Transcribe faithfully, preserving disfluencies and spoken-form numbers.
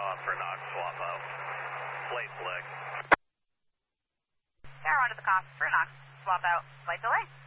on for knock swap out. Flight select. Tower one to the cost for knock swap out. Flight delay.